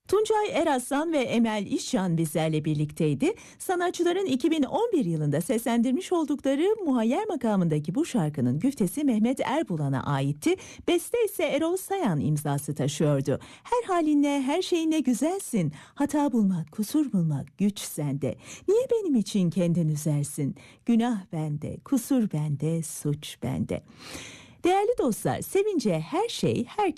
Tuncay Eraslan ve Emel İşcan bizlerle birlikteydi. Sanatçıların 2011 yılında seslendirmiş oldukları Muhayyer makamındaki bu şarkının güftesi Mehmet Erbulan'a aitti. Beste ise Erol Sayan imzası taşıyordu. Her halinle, her şeyinle güzelsin. Hata bulmak, kusur bulmak güç sende. Niye benim için kendin üzersin? Günah bende, kusur bende, suç bende. Değerli dostlar, sevince her şey, herkes